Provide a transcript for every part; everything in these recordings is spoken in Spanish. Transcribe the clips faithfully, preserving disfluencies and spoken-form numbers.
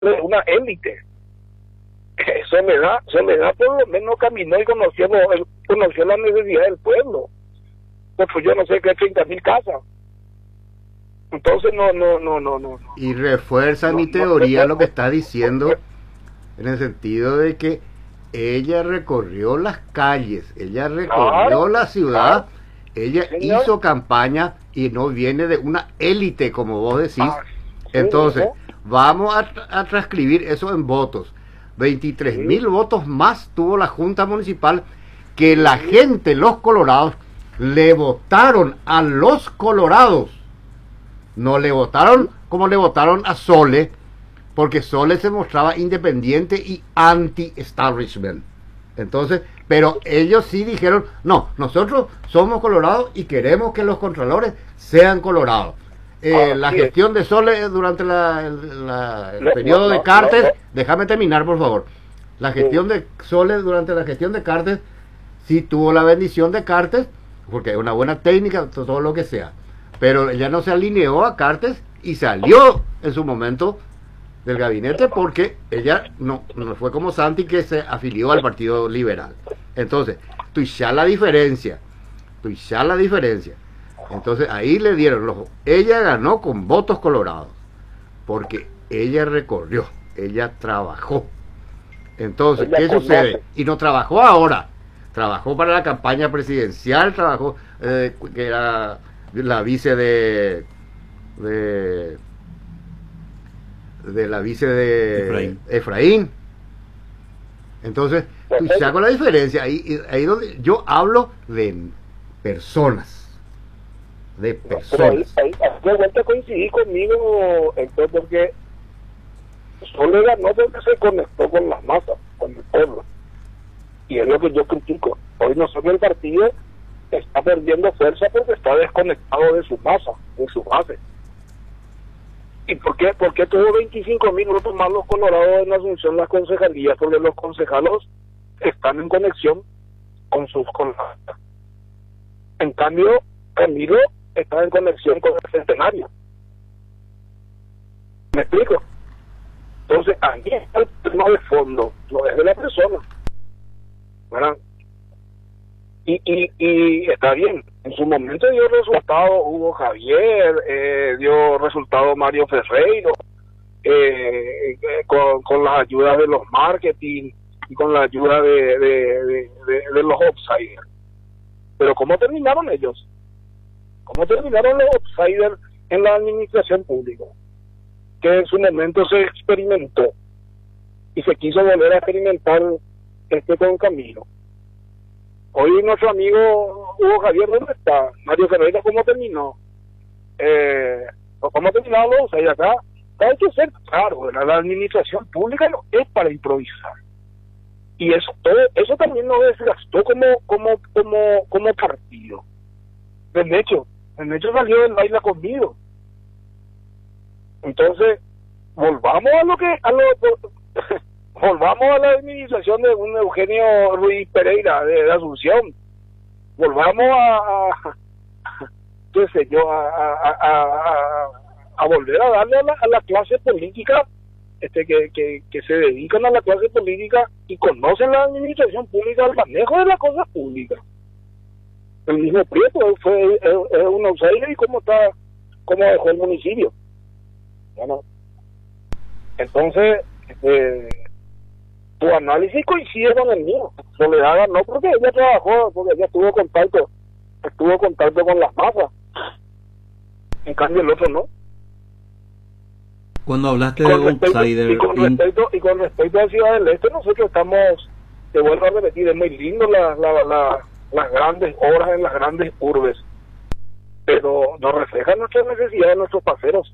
de una élite. Soledad, Soledad por lo menos caminó y conoció, lo- conoció la necesidad del pueblo. Construyó no sé qué, treinta mil casas. Entonces no, no, no, no, no. no. Y refuerza No, mi no, teoría no, lo que no, está diciendo, en el sentido de que ella recorrió las calles, ella recorrió Claro, la ciudad, claro, ella señor. hizo campaña y no viene de una élite, como vos decís. Ah, sí, Entonces, ¿no? vamos a, tra- a transcribir eso en votos. veintitrés Sí, mil votos más tuvo la Junta Municipal, que la sí, gente, los colorados, le votaron a los colorados. No le votaron como le votaron a Sole, porque Sole se mostraba independiente y anti-establishment. Entonces, pero ellos sí dijeron, no, nosotros somos colorados y queremos que los controladores sean colorados. Eh, la así es. gestión de Sole durante la- el, la- el No, periodo no, de no, Cartes, no, no. déjame terminar por favor. La Sí. gestión de Sole durante la gestión de Cartes sí tuvo la bendición de Cartes, porque es una buena técnica, to- todo lo que sea. Pero ella no se alineó a Cartes y salió en su momento del gabinete porque ella no, no fue como Santi, que se afilió al Partido Liberal. Entonces, tú ya la diferencia, tú ya la diferencia. Entonces ahí le dieron los, ella ganó con votos colorados porque ella recorrió, ella trabajó. Entonces, Ella ¿qué conoce. sucede? Y no trabajó ahora, trabajó para la campaña presidencial, trabajó, eh, que era la vice de, de de la vice de Efraín. Efraín. Entonces, tú Perfecto. saco la diferencia. Ahí, ahí donde yo hablo de personas. De Pero ahí, personas. ahí, ahí de vuelta coincidí conmigo, Héctor, porque solo ganó porque se conectó con las masas, con el pueblo. Y es lo que yo critico. Hoy nosotros el partido está perdiendo fuerza porque está desconectado de su masa, de su base. ¿Y por qué? Porque tuvo veinticinco mil votos más los colorados en Asunción las concejalías, porque los concejalos están en conexión con sus con la- En cambio, Camilo está en conexión con el Centenario. ¿Me explico? Entonces, ahí está el tema de fondo, no es de la persona. ¿Verdad? Y, y, y está bien, en su momento dio resultado Hugo Javier, eh, dio resultado Mario Ferreiro, eh, eh, con, con las ayudas de los marketing y con la ayuda de, de, de, de, de los outsiders. Pero ¿cómo terminaron ellos? ¿Cómo terminaron los outsiders en la administración pública? Que en su momento se experimentó y se quiso volver a experimentar este con Camilo. Hoy nuestro amigo Hugo Javier, ¿dónde está? Mario Ferreira, ¿cómo terminó? Eh, ¿Cómo terminaron los outsiders acá? Hay que ser claro, ¿verdad? La administración pública no es para improvisar. Y eso todo, eso también nos desgastó como, como, como, como partido. De hecho, de hecho salió del baile conmigo. Entonces, volvamos a lo que, a lo, volvamos a la administración de un Eugenio Ruiz Pereira de, de Asunción. Volvamos a, a qué sé yo, a, a, a, a, a volver a darle a la, a la clase política, este que, que, que se dedican a la clase política y conocen la administración pública, el manejo de las cosas públicas. El mismo Prieto fue es, es un outsider y cómo está, cómo dejó el municipio. Bueno, entonces, eh, tu análisis coincide con el mío. Soledad ganó porque ella trabajó, porque ella tuvo contacto, estuvo contacto con las masas. En cambio el otro no. Cuando hablaste Y de con, respecto, outsider, y, con in- respecto, y con respecto a Ciudad del Este, nosotros estamos, te vuelvo a repetir, es muy lindo la, la, la, las grandes obras en las grandes urbes, pero nos reflejan nuestras necesidades, nuestros paseros.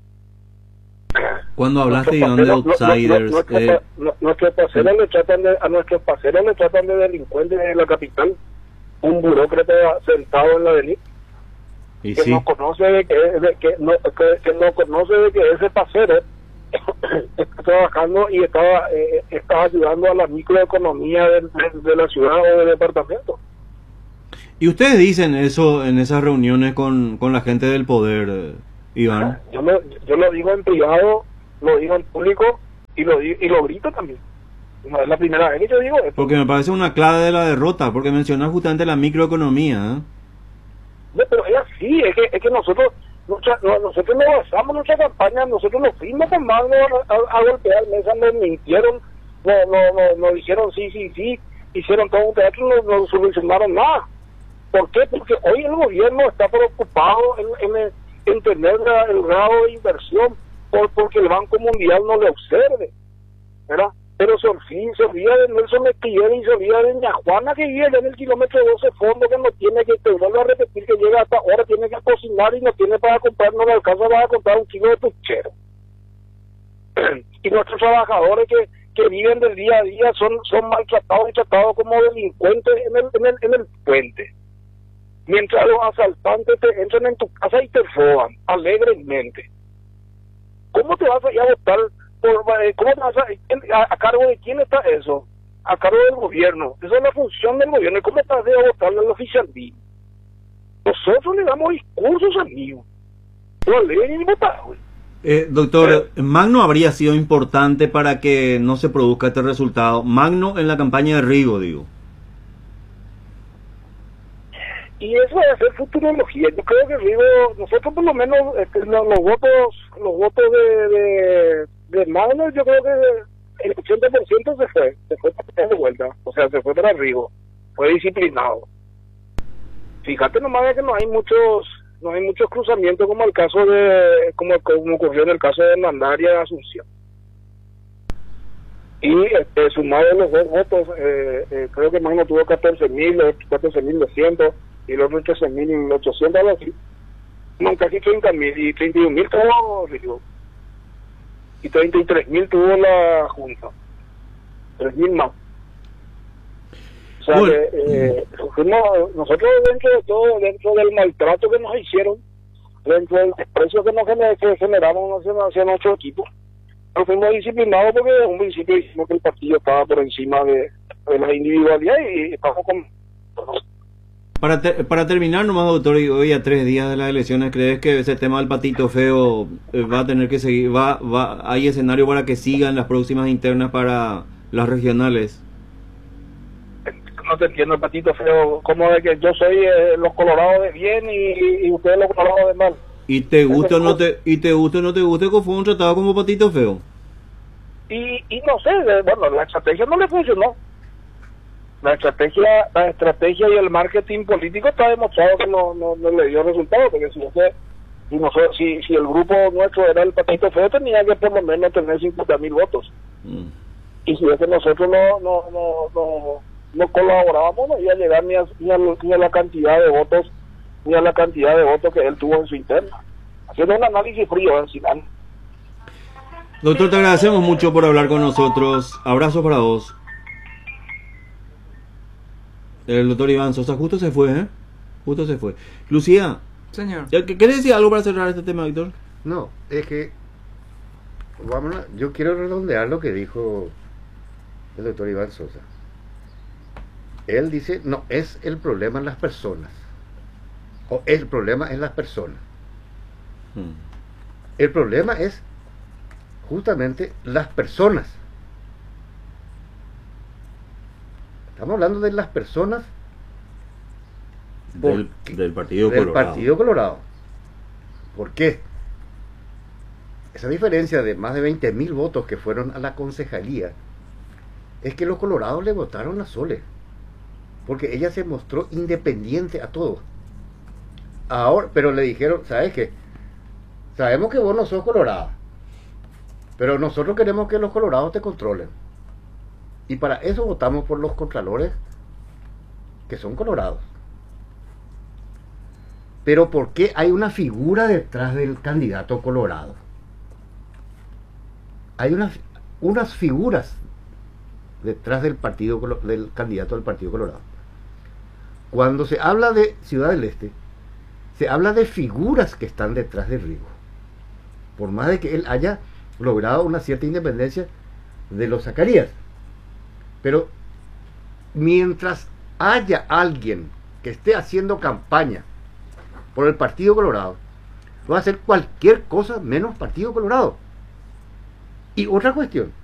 cuando hablaste, Nuestros Iván, de paseros, no- no- outsiders, nuestros eh, pa- no- nuestros paseros le tratan de, a nuestros paseros le tratan de delincuentes de la capital, un burócrata sentado en la avenida y que sí, no conoce de que, de que no que, que no conoce de que ese pasero está trabajando y estaba eh, está ayudando a la microeconomía de, de, de la ciudad o del departamento. y ustedes dicen eso en esas reuniones con, con la gente del poder, eh, Iván. Yo lo, yo lo digo en privado, lo digo en público, Y lo, di- y lo grito también. No es la primera vez que yo digo esto. Porque me parece una clave de la derrota, porque mencionas justamente la microeconomía, ¿eh? No, pero es así, es que, es que nosotros nuestra- no- nosotros no basamos nuestra campaña, nosotros nos fuimos con mano a, a, a golpear mesa, nos mintieron, no, no, no, nos dijeron sí, sí, sí, hicieron todo un teatro, no, no solucionaron nada. ¿Por qué? Porque hoy el gobierno está preocupado en, en, en tener la- el grado de inversión por, porque el Banco Mundial no le observe, ¿verdad? Pero se olvida, se olvida de Nelson Mezquillera y se olvida de Ña Juana, que vive allá en el kilómetro doce fondo, que no tiene que, te vuelvo a repetir, que llega hasta ahora, tiene que cocinar y no tiene para comprar, no le alcanza para comprar un kilo de puchero. Y nuestros trabajadores que, que viven del día a día son, son maltratados y tratados como delincuentes en el, en el, en el puente. Mientras los asaltantes te entran en tu casa y te roban alegremente. ¿Cómo te vas a ir a votar? Por, eh, ¿Cómo te vas a, a, a cargo de quién está eso? A cargo del gobierno. Esa es la función del gobierno. ¿Y cómo te vas a ir a votarle al oficialismo? Nosotros le damos discursos, amigos. No leen ni votar, güey. Eh, doctor, Magno habría sido importante para que no se produzca este resultado. Magno en la campaña de Rigo, digo. Y eso va a ser futurología. Yo creo que Rigo, nosotros por lo menos este, los, los votos los votos de, de, de Magno, yo creo que el ochenta por ciento se fue, se fue para de vuelta, o sea, se fue para Rigo, fue disciplinado. Fíjate nomás que no hay muchos no hay muchos cruzamientos como el caso de como, como ocurrió en el caso de Mandaria de Asunción. Y este, sumado los dos votos, eh, eh, creo que Magno tuvo catorce mil doscientos y el otro trece mil ochocientos, algo así. No, casi treinta mil, y treinta y un mil tuvo Rigo. Y treinta y tres mil tuvo la Junta. tres mil más. O sea, Bueno. que, eh, fuimos- nosotros dentro de todo, dentro del maltrato que nos hicieron, dentro del desprecio que nos gener- que generamos hacia, hacia nuestro equipo, nos fuimos disciplinados porque desde un principio dijimos que el partido estaba por encima de, de la individualidad y estamos con... Para, ter- para terminar nomás, doctor, y hoy a tres días de las elecciones, ¿crees que ese tema del patito feo eh, va a tener que seguir? Va, va, ¿Hay escenario para que sigan las próximas internas para las regionales? No te entiendo, el patito feo, como de que yo soy eh, los colorados de bien y, y ustedes los colorados de mal. ¿Y te gusta o no te, y te gusta o no te gusta que fue un tratado como patito feo? Y, y no sé, eh, bueno, la estrategia no le funcionó. La estrategia la estrategia y el marketing político está demostrado que no, no, no le dio resultado, porque si, usted, si, nosotros, si, si el grupo nuestro era el patito feo, tenía que por lo menos tener cincuenta mil votos. Mm. Y si es que nosotros no no no no, no colaborábamos, no iba a llegar ni a, ni, a, ni a la cantidad de votos ni a la cantidad de votos que él tuvo en su interna. Haciendo un análisis frío, ¿eh? Sin an- Doctor, te agradecemos mucho por hablar con nosotros. Abrazo para vos. El doctor Iván Sosa justo se fue, ¿eh? Justo se fue. Lucía, Señor. ¿querés decir algo para cerrar este tema, Víctor? No, es que vamos a- yo quiero redondear lo que dijo el doctor Iván Sosa. Él dice, no, es el problema en las personas. O el problema en las personas. Mm. El problema es justamente las personas. Estamos hablando de las personas Del, porque- del Partido del Colorado. Partido Colorado. ¿Por qué? Esa diferencia de más de veinte mil votos que fueron a la concejalía es que los colorados le votaron a Sole, porque ella se mostró independiente a todo. Ahora, pero le dijeron, ¿sabes qué? Sabemos que vos no sos colorada, pero nosotros queremos que los colorados te controlen. Y para eso votamos por los contralores que son colorados. Pero ¿por qué hay una figura detrás del candidato colorado? Hay unas, unas figuras detrás del partido colo- del candidato del Partido Colorado. Cuando se habla de Ciudad del Este, se habla de figuras que están detrás de Rigo. Por más de que él haya logrado una cierta independencia de los Zacarías. Pero mientras haya alguien que esté haciendo campaña por el Partido Colorado, va a hacer cualquier cosa menos Partido Colorado. Y otra cuestión,